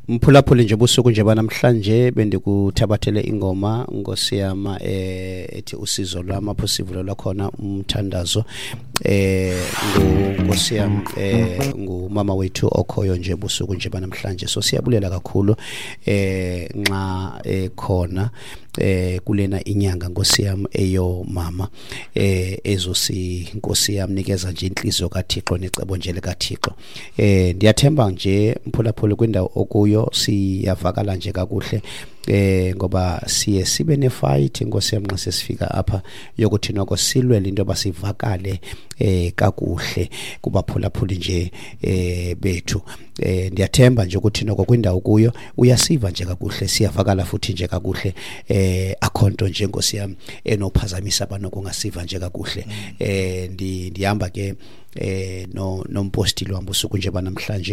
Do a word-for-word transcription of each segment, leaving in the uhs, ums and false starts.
Mphulaphuli nje busuku nje banamhlanje bendikuthabathele ingoma ngosiyama eh ethi usizo lwami possible lakhona umthandazo eh ngosiyam eh ngumama wethu okhoyo nje busuku nje banamhlanje. So siyabulela kakhulu eh nxa ekhona eh kulena inyanga ngosiyam eyo mama eh ezosi nkosiyam nikeza nje inhliziyo kaThixo necebo nje lekaThixo. Eh ndiyathemba nje mphulaphuli kwindawo okuyo siyavakala nje kakuhle eh ngoba siye sibe ne fight ngosiyam nxa sesifika apha yokuthi noko silwe into basivakale eh kakuhle kubaphulaphuli nje eh bethu. Eh ndiyathemba nje ukuthi noko kwindawo kuyo uyasiva nje kakuhle siyavakala futhi nje kakuhle eh akhonto nje ngosiyam enophazamisa abanoko ngasiva nje kakuhle. Eh ndi ndihamba ke eh no nompostili wambu suku nje banamhlanje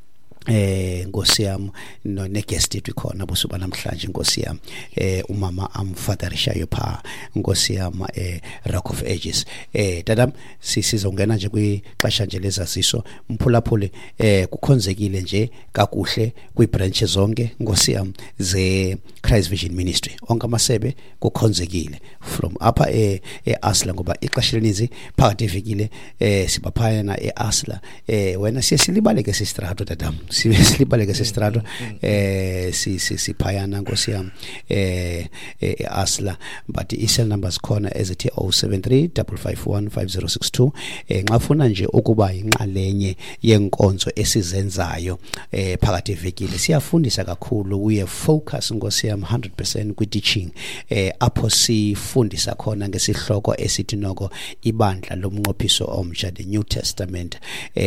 eh ngosiyam no ne guest ethu khona busuba namhlanje ngosiyam eh umama amfatherishayo pha ngosiyam eh Rock of Ages. Eh dadam sisizongena nje kwixesha nje lezaziso mphulaphuli eh kukhonzekile nje kakuhle kwi branches zonke ngosiyam ze Christ Vision Ministry onke amasebe kukhonzekile from apha eh eAsla ngoba ixesha lenizi phakathi evikile eh sibaphayana eAsla eh wena siyasilibaleke sistrato dadam silibaleke sistrato eh si si siphayana ngosiyam eh eAsla but i-cell numbers khona ezithi oh seven three five five one five zero six two. eh ngafuna nje ukuba inxalenye yenkonzo esizenzayo eh phakathi evikile siyafundisa kakhulu we focus ngosiyam one hundred percent kwi teaching eh apho sifundisa khona ngesihloko esithi noko ibandla lomnqophiso omtsha the New Testament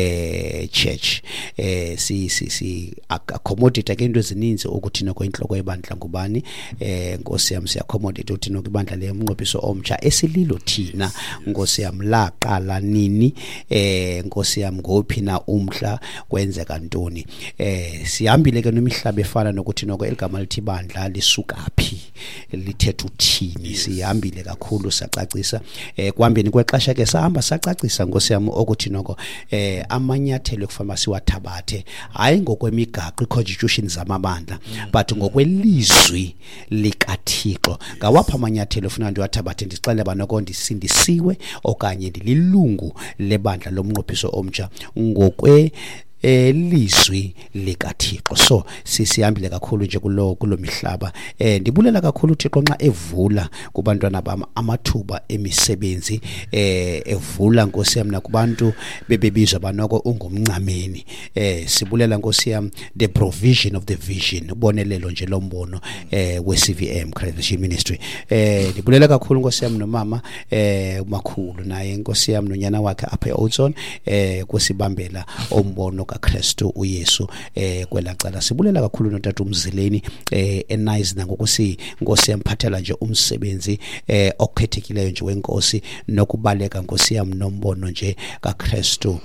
eh church. eh si si si accommodate ke into ezininzi ukuthi noko inhloko yebandla ngubani eh ngosiyam siya accommodate ukuthi noko ibandla lomnqophiso omtsha esililo thina ngosiyam laqala nini eh ngosiyam ngophi na umhla kwenzeka ntoni. eh sihambile ke nomihlaba efana nokuthi noko eligama lithi bandla lisukaphi lithetha uthini. Sihambile kakhulu sacacisa eh kuhambeni kwexesha ke sahamba sacacisa ngosiyam ukuthi noko eh amanyathelo ekufanele siwathabathe hayi ngokwemigaqo i-constitution zamabandla but ngokwelizwi likaThixo. Ngawapha amanyathelo ufuna ndiwathabathe ndixele banoko ndisindisiwe okanye ndililungu lebandla lomnqophiso omtsha ngokwe elizwi likaThixo. So sisihambile kakhulu nje kulo kulo mihlaba. eh ndibulela kakhulu uThixo nxa evula kubantwana bami amathuba emisebenzi eh evula nkosiyam nakubantu bebebizwa banoko ungumncameni. eh sibulela nkosiyam the provision of the vision ubonelelo nje lombono eh we C V M Christ Vision Ministry. eh ndibulela kakhulu nkosiyam nomama eh makhulu naye nkosiyam nonyana wakhe apha eOudtshoorn eh kusibambela ombono kaKristu uYesu eh kwelacala. Sibulela kakhulu notata uMzileni eh enice nangokusi Nkosi yamphathela nje umsebenzi eh okhethekileyo nje wenkosi nokubaleka nkosiyam nombono nje kaKristu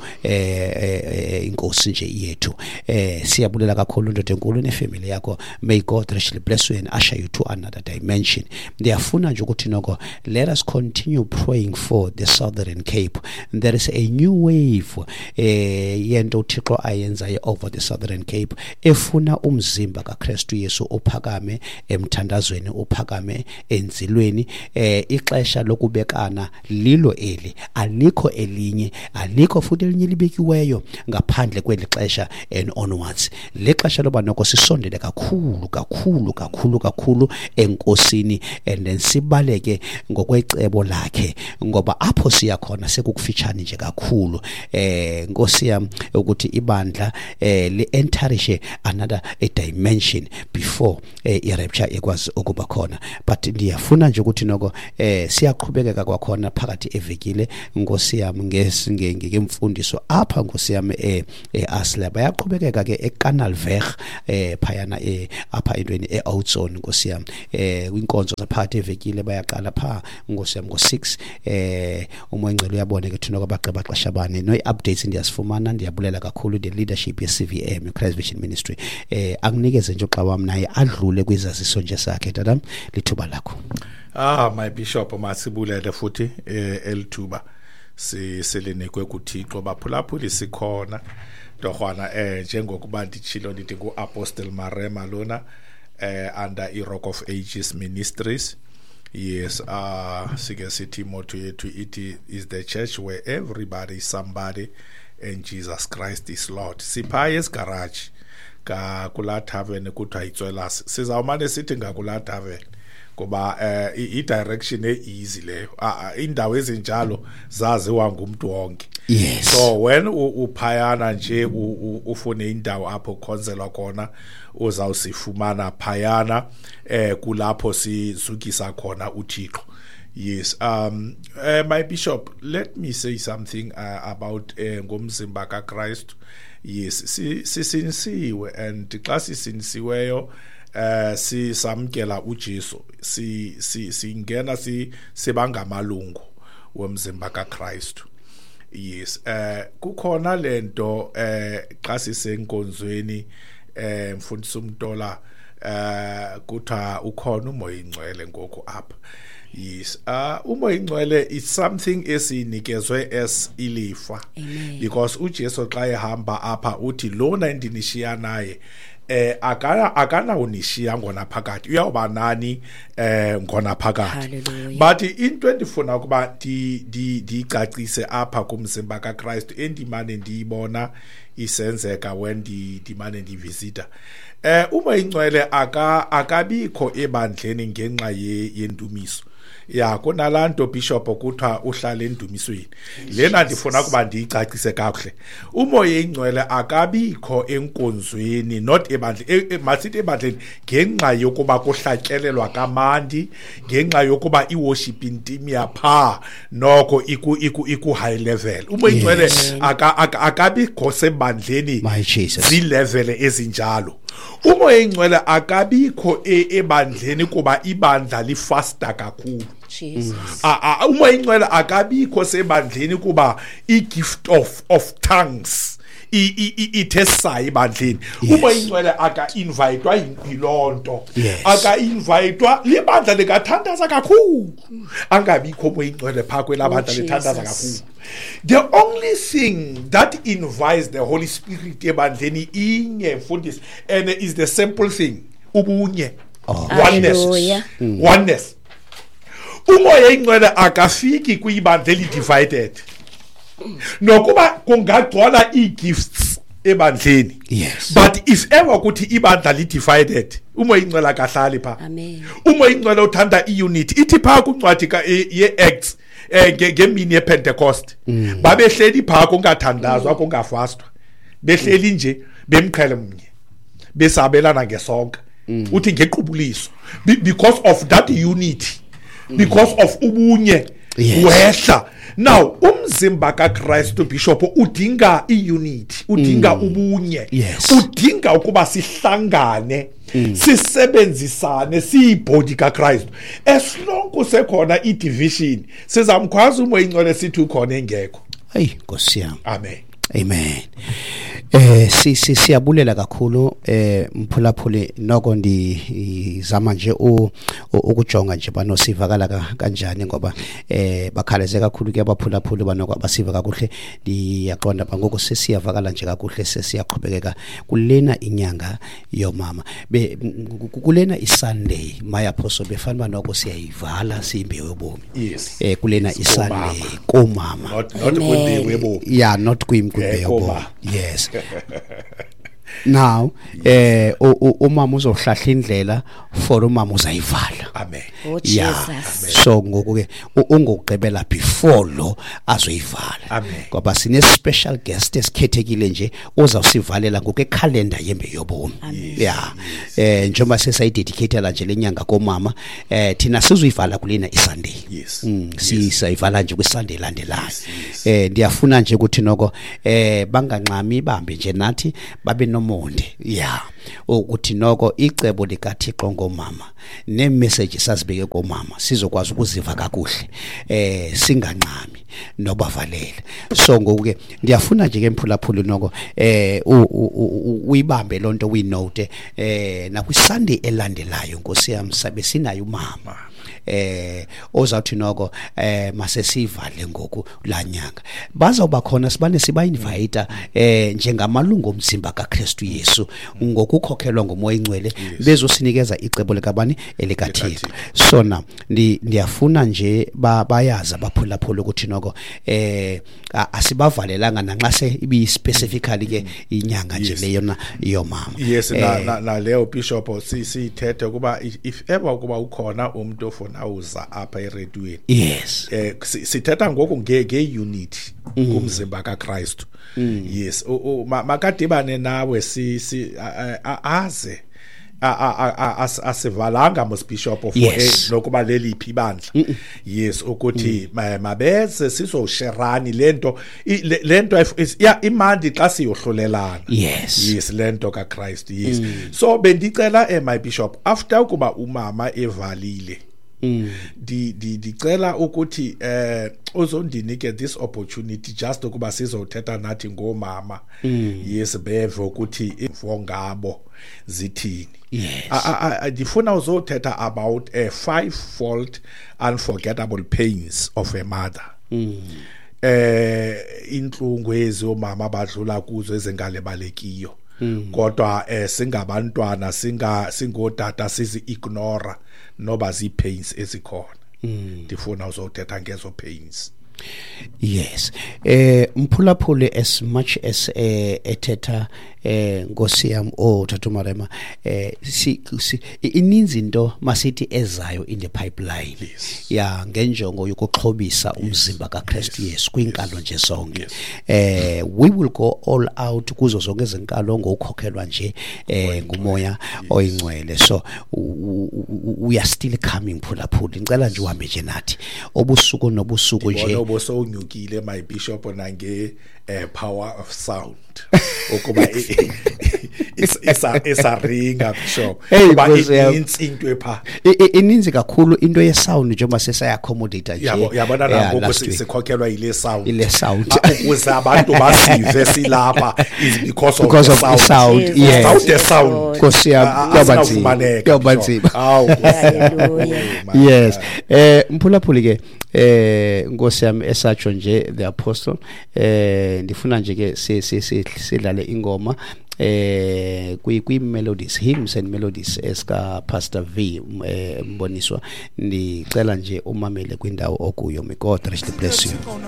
eh inkosi nje yethu. eh siyabulela kakhulu ndoda enkulu nefamily yakho. May God richly bless you and usher you to another dimension. Ndiyafuna nje ukuthi noko let us continue praying for the Southern Cape. There is a new wave eh yento uThixo ayenzayo over the Southern Cape efuna umzimba kaKristu Yesu ophakame emthandazweni ophakame enzilweni. eh ixesha lokubekana lilo eli alikho elinye alikho futhi elinye libekiweyo ngaphandle kweli xesha and onwards. Lexesha loba noko sisondele kakhulu kakhulu kakhulu kakhulu enkosini and then sibaleke ngokwecebo lakhe ngoba apho siya khona sekukufitshane nje kakhulu. eh nkosi yami ukuthi ibandla eh li enterishe another a dimension before eh, i rapture ekwazi ukuba khona. But ndiyafuna nje ukuthi noko eh siyaqhubekeka kwakhona phakathi evekile nkosi yami ngemfundiso apha nkosi yami eh eAsla bayaqhubekeka ke eCanalveg eh phayana eh apha endweni eOudtshoorn nkosi yami eh kwinkonzo zaphakathi evekile bayaqala pha nkosi yami ngo six. eh uMongcelo uyabona ke thina kwabagqiba xesha bani no updates ndiyasifumana. Ndiyabulela kakhulu the leadership ye C V M Christ Vision Ministry. eh akunikeze nje uxa wami naye adlule kwizaziso nje sakhe dadam lithuba lakho. Ah my bishop masibulele futhi eh elithuba si selinikwe kuThixo baphulaphuli sikhona Dohwana eh njengokuba ndichilo ndithi ku Apostle Marema lona eh under i Rock of Ages Ministries. Yes, uh sike sithi motto yethu ithi is the church where everybody is somebody and Jesus Christ is Lord. Siphaya esigarage ka kula tavern kuthiwa itswelas. Sizawumane sithi ngakula tavern ngoba eh i direction e easy leyo. Indawo ezinjalo zaziwa ngumuntu wonke. Yes. So when uphayana nje ufune indawo apho khonselwa khona uzawusifumana phayana eh kulapho sizukisa khona uThixo. Yes, um uh, my bishop, let me say something uh, about uh, ngomzimba kaKristu. Yes, sisinsiwe and xa sisinsiweyo eh si samkela uJesu si si singena si sebangamalungu womzimba kaKristu. Yes, eh kukhona lento eh xa sisenkonzweni eh mfundisi uMntola eh kuthiwa ukhona umoya ingcwele ngoku apha. Yes, uh umoya ingcwele is something esinikezwe as ilifa. Because uJesu xa ehamba apha uthi lona endinishiya naye eh akana akana unishiya ngona phakathi uyawuba nani eh ngona phakathi. But into endifuna kuba di di dicacise apha kumzimba kaKristu endimane ndiyibona isenzeka when di dimane ndivisita eh uma ingcwele aka akabikho ebandleni ngenxa yendumiso. Ya kunalanto bishop okuthiwa uhlala endumisweni. Lena ndifuna kuba ndiyicacise kakuhle. Umoya ingcwele akabikho enkonzweni not ebandleni masithi ebandleni ngenxa yokuba kuhlatyelelwa kamandi, ngenxa yokuba iworshiping team yapha noko iku iku iku high level. Umoya ingcwele akabikho sebandleni zi level ezinjalo. Umoya ingcwele akabikho ebandleni kuba ibandla lifaster kakhulu. Jesus. Ah umoya ingcwele akabikho sebandleni kuba igift of of tongues ithesaya ibandleni. Umoya ingcwele aka invitewa yilonto. Aka invitewa libandla likathandaza kakhulu. Angabikho umoya ingcwele pha kwelabandla lithandaza kakhulu. The only thing that invites the Holy Spirit ebandleni inye mfundisi and is the simple thing ubunye. Oh. Oneness. Mm. Oneness. Umoya ingcwele akafiki kwibandla divided. Nokuba kungagcwala i-gifts ebandleni. Yes. But if ever kuthi ibandla li divided umoya ingcwele akahlali pha. Amen. Umoya ingcwele uthanda i-unity. Ithi pha kuncwadi ka ye-Acts eh ngemini yePentecost babehleli pha kungathandazwa kungafastwa behleli nje bemqhele munye besabelana ngesonka uthi ngequbuliso because of that unity, because of ubunye wehla. Now umzimba kaKristu bishop udinga iunity, udinga ubunye, udinga ukuba sihlangane sisebenzisane siyibody kaKristu. As long kusekhona idivision sizamkhwaza umoya ingcwele sithi ukhona engekho. Hey Nkosi yami. Amen. Amen. Eh si siyabulela kakhulu eh mphulaphuli noko ndizama nje ukujonga nje bano sivakala kanjani ngoba eh bakhaleze kakhulu ke abaphulaphuli banoko abasiva kakuhle. Ndiyaqonda bangoko sesiyavakala nje kakuhle sesiyaqhubekeka kulena inyanga yomama kulena iSunday my apostle befanele noko siyayivala simbiwe yobomi. Yes. Eh kulena iSunday komama not not kwimbiwe yobomi. Yeah, not kwimbiwe yobomi. Yes. Now eh umama uzohlahla indlela for umama uzayivala. Amen. Oh Jesus. So ngoku ke ungogqibela before lo azoyivala ngoba sine special guest esikhethekile nje uzawusivalela ngoku ecalendar yembe yobomi. Yeah. Eh njengoba sesayidedicate nje lenyanga komama eh thina sizoyivala kulena iSunday. Yes. Sisayivala nje kwiSunday landelayo. Eh ndiyafuna nje ukuthi noko eh banganqami bambe nje nathi babe nomonde. Yeah. Ukuthi noko icebo likaThixo ngomama ne message sasibeke komama sizokwazi ukuziva kakuhle eh singanqami nobavalele. So ngoku ke ndiyafuna nje ke mphulaphuli noko eh uyibambe lonto we note eh na kwiSunday elandelayo Nkosi yami sabe sinayo umama eh ozawuthi noko eh masesivale ngoku la nyanga bazawuba khona sibane siba invite eh njengamalungu omzimba kaKristu Yesu ngokukhokhelwa ngomoya ingcwele bezosinikeza icebo likabani elikaThixo. So na ndi ndiyafuna nje bayaza baphulaphula ukuthi noko eh asibavalelanga nanxa se ibi specifically ke inyanga nje leyo na yomama. Yes na na leyo bishop si sithethe kuba if ever kuba ukhona umuntu ofuna uza apha eredweni. Yes. Eh sithetha ngoku nge nge unity kumzimba kaKristu. Yes makadibane nawe si si aze asivalanga mos bishop of nokuba leliphi ibandla. Yes ukuthi mabeze sizosherani lento lento ya imandi xa siyohlulelana. Yes. Yes lento kaKristu. Yes. So bendicela eh my bishop after ukuba umama evalile di di dicela ukuthi eh uzondinike this opportunity just ukuba sizothetha nathi ngomama. Yes beve ukuthi imvo ngabo zithini. Yes. Ndifuna uzothetha about a five-fold unforgettable pains of a mother. Eh inhlungu ezomama badlula kuzo ezingalebalekiyo. Kodwa eh singabantwana singa singodata sizi ignore noba zi pains ezikhona. Ndifuna uzothetha ngezo pains. Yes. Eh mphulaphule as much as eh ethetha eh ngosiyam o Tatumarema eh si ininzi into masithi ezayo in the pipeline. Yes. Ya ngenjongo yokuxhobisa umzimba kaKristu Yesu kwinkalo nje zonke. Eh we will go all out kuzo zonke izinkalo ngokukhokhelwa nje eh ngumoya oyingcwele. So we are still coming mphulaphule. Ngicela nje uhambe nje nathi obusuku nobusuku nje. Ngoba so unyukile my bishop nange eh power of sound. Ukuba isa isa ringa bishop ba ininzi into epha ininzi kakhulu into ye sound njengoba sesaya accommodate nje. Yabo yabona nangoku sikhokhelwa ile sound. Ile sound ukuze abantu basive silapha is because of because the of sound. Yes. Without the sound kosiya kuyabanzima. Hallelujah. Yes. Eh mphulaphuli ke eh ngosiyami esacho nje the apostle eh ndifuna nje ke sidlale ingoma eh kwi kwi melodies hymns and melodies eska Pastor V Mboniswa. Ndicela nje umamele kwindawo okuyo. May God rest bless you.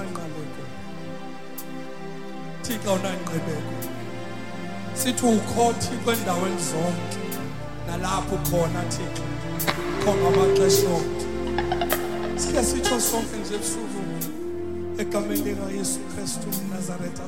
Thixo unanqibeko sithi ukhothi kwendaweni zonke nalapho khona Thixo khona amaxesha onke sike sitho sonke nje ebusuku egameni lika Yesu Kristu Nazareth.